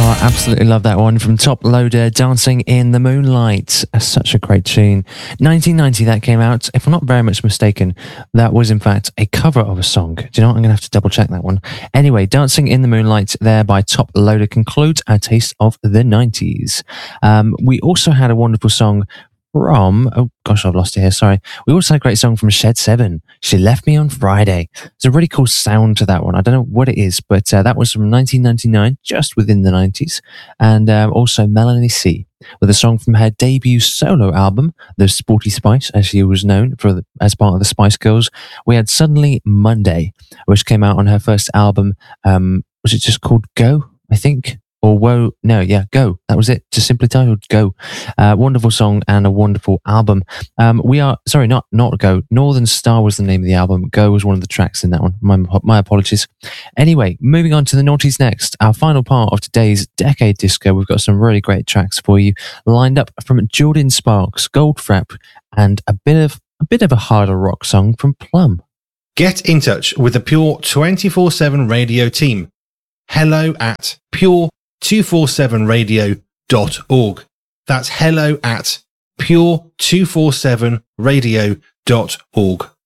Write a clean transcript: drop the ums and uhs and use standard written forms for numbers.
Oh, I absolutely love that one from Top Loader, Dancing in the Moonlight. Such a great tune. 1990 that came out. If I'm not very much mistaken, that was in fact a cover of a song. Do you know what? I'm going to have to double check that one. Anyway, Dancing in the Moonlight there by Top Loader concludes our taste of the 90s. We also had a wonderful song from, oh gosh, I've lost it here, sorry. We also had a great song from Shed 7, She Left Me on Friday. There's a really cool sound to that one. I don't know what it is, but that was from 1999, just within the 90s. And also Melanie C, with a song from her debut solo album, The Sporty Spice, as she was known as part of the Spice Girls. We had Suddenly Monday, which came out on her first album. Was it just called Go, I think? Or Whoa, no, yeah, Go. That was it. Just simply titled Go. Wonderful song and a wonderful album. Not Go. Northern Star was the name of the album. Go was one of the tracks in that one. My apologies. Anyway, moving on to the noughties next. Our final part of today's Decade Disco. We've got some really great tracks for you lined up from Jordan Sparks, Goldfrapp, and a bit of a harder rock song from Plum. Get in touch with the Pure 24/7 radio team. Hello at pure247radio.org. That's hello at pure247radio.org.